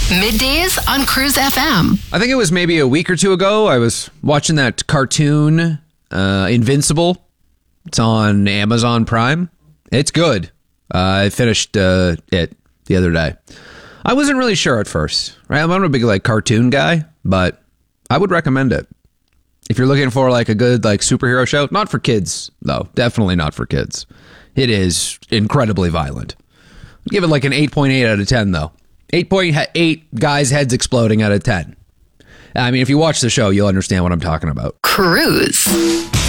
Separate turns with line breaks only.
Middays on Cruise FM.
I think it was maybe a week or two ago. I was watching that cartoon, Invincible. It's on Amazon Prime. It's good. I finished it the other day. I wasn't really sure at first. Right? I'm not a big cartoon guy, but I would recommend it. If you're looking for a good superhero show, not for kids though. Definitely not for kids. It is incredibly violent. I'd give it an 8.8 out of 10 though. 8.8 guys' heads exploding out of 10. I mean, if you watch the show, you'll understand what I'm talking about.
Cruise.